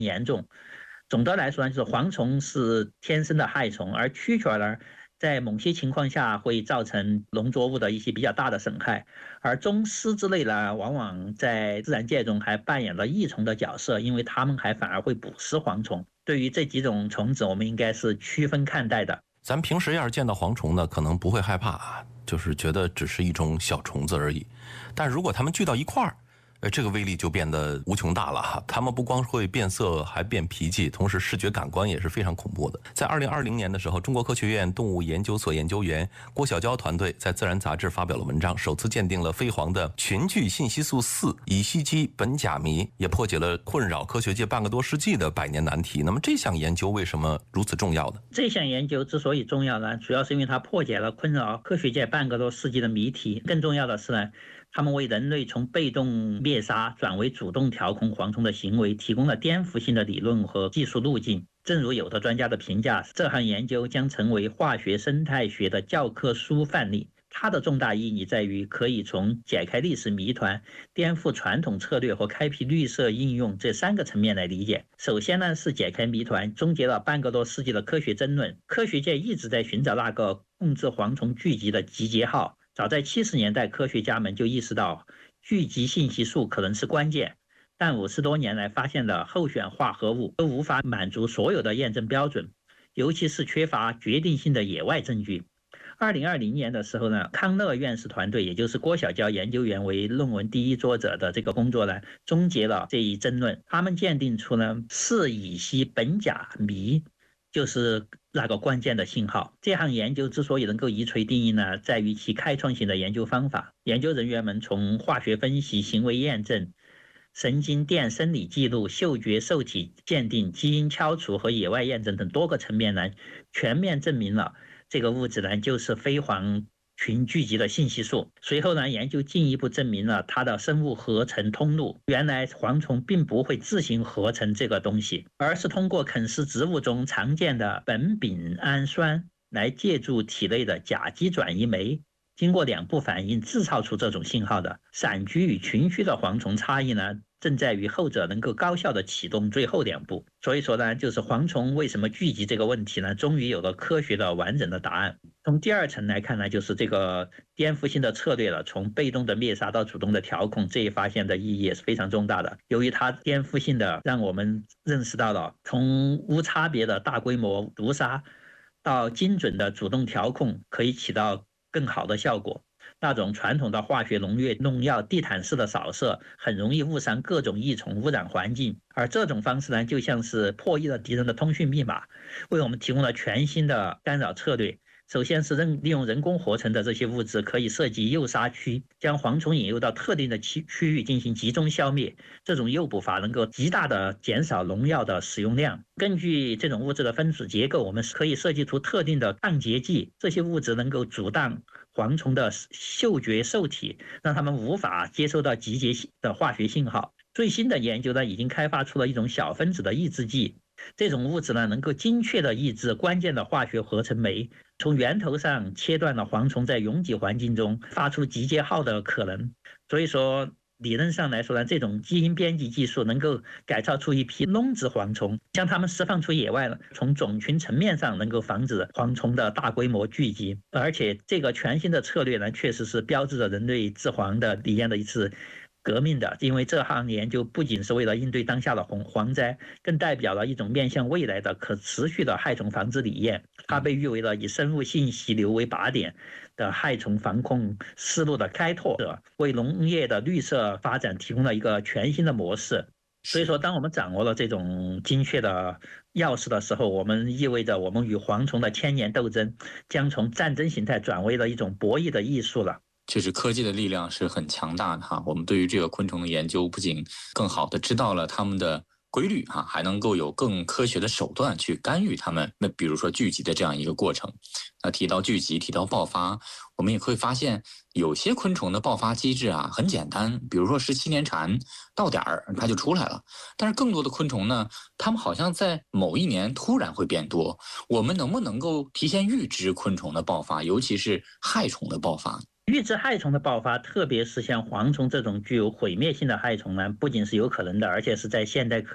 严重。总的来说呢，就是蝗虫是天生的害虫，而蛐蛐呢，在某些情况下会造成农作物的一些比较大的损害，而螽斯之类呢，往往在自然界中还扮演了益虫的角色，因为它们还反而会捕食蝗虫。对于这几种虫子，我们应该是区分看待的。 咱平时要是见到蝗虫呢，可能不会害怕啊，就是觉得只是一种小虫子而已。但如果它们聚到一块儿，这个威力就变得无穷大了哈！它们不光会变色，还变脾气，同时视觉感官也是非常恐怖的。在2020年的时候，中国科学院动物研究所研究员郭晓娇团队在《自然》杂志发表了文章，首次鉴定了飞蝗的群聚信息素4乙烯基苯甲醚，也破解了困扰科学界半个多世纪的百年难题。那么这项研究为什么如此重要呢？ 这项研究之所以重要呢，主要是因为它破解了困扰科学界半个多世纪的谜题。更重要的是呢，他们为人类从被动灭杀转为主动调控蝗虫的行为提供了颠覆性的理论和技术路径。正如有的专家的评价，这项研究将成为化学生态学的教科书范例。它的重大意义在于可以从解开历史谜团、颠覆传统策略和开辟绿色应用这3个层面来理解。首先呢，是解开谜团，终结了半个多世纪的科学争论。科学界一直在寻找那个控制蝗虫聚集的集结号。早在70年代，科学家们就意识到聚集信息素可能是关键，但50多年来发现的候选化合物都无法满足所有的验证标准，尤其是缺乏决定性的野外证据。2020年的时候呢，康乐院士团队，也就是郭晓娇研究员为论文第一作者的这个工作呢，终结了这一争论。他们鉴定出呢4乙烯苯甲醚就是那个关键的信号。这项研究之所以能够一锤定音呢，在于其开创性的研究方法。研究人员们从化学分析、行为验证、神经电生理记录、嗅觉受体鉴定、基因敲除和野外验证等多个层面呢，全面证明了这个物质呢就是飞蝗群聚集的信息素。随后呢，研究进一步证明了它的生物合成通路。原来蝗虫并不会自行合成这个东西，而是通过啃食植物中常见的苯丙氨酸来借助体内的甲基转移酶，经过2步反应制造出这种信号的。散居与群居的蝗虫差异呢，正在于后者能够高效地启动最后2步。所以说呢，就是蝗虫为什么聚集这个问题呢，终于有了科学的完整的答案。从第2层来看呢，就是这个颠覆性的策略了，从被动的灭杀到主动的调控，这一发现的意义也是非常重大的。由于它颠覆性的让我们认识到了从无差别的大规模毒杀到精准的主动调控可以起到更好的效果。那种传统的化学农药地毯式的扫射很容易误伤各种益虫，污染环境，而这种方式呢，就像是破译了敌人的通讯密码，为我们提供了全新的干扰策略。首先是利用人工合成的这些物质可以设计诱杀区，将蝗虫引诱到特定的区域进行集中消灭。这种诱捕法能够极大的减少农药的使用量。根据这种物质的分子结构，我们可以设计出特定的抗结剂，这些物质能够阻挡蝗虫的嗅觉受体，让它们无法接收到集结的化学信号。最新的研究呢，已经开发出了一种小分子的抑制剂，这种物质呢，能够精确地抑制关键的化学合成酶，从源头上切断了蝗虫在拥挤环境中发出集结号的可能。所以说，理论上来说呢，这种基因编辑技术能够改造出一批笼子蝗虫，将它们释放出野外了，从种群层面上能够防止蝗虫的大规模聚集。而且这个全新的策略呢，确实是标志着人类治蝗的理念的一次革命的。因为这项研究不仅是为了应对当下的蝗灾，更代表了一种面向未来的可持续的害虫防治理念。它被誉为了以生物信息流为靶点的害虫防控思路的开拓者，为农业的绿色发展提供了一个全新的模式。所以说，当我们掌握了这种精确的钥匙的时候，我们意味着我们与蝗虫的千年斗争将从战争形态转为了一种博弈的艺术了。 确实，科技的力量是很强大的哈。我们对于这个昆虫的研究，不仅更好的知道了它们的规律哈，还能够有更科学的手段去干预它们。那比如说聚集的这样一个过程，那提到聚集，提到爆发，我们也会发现有些昆虫的爆发机制啊很简单，比如说17年蝉到点儿它就出来了。但是更多的昆虫呢，它们好像在某一年突然会变多。我们能不能够提前预知昆虫的爆发，尤其是害虫的爆发？ 预知害虫的爆发，特别是像蝗虫这种具有毁灭性的害虫呢，不仅是有可能的，而且是在现代科